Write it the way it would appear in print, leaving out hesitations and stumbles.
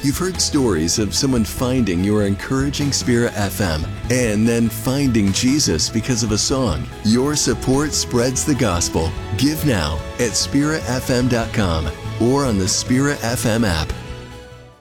You've heard stories of someone finding your encouraging Spirit FM and then finding Jesus because of a song. Your support spreads the gospel. Give now at spiritfm.com or on the Spirit FM app.